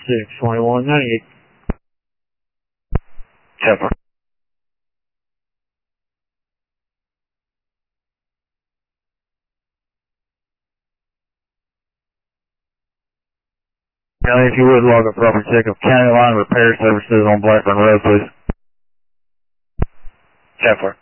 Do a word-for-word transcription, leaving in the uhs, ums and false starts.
six twenty-one ninety-eight. ten four. County, if you would log a proper check of county line repair services on Blackburn Road, please. ten four.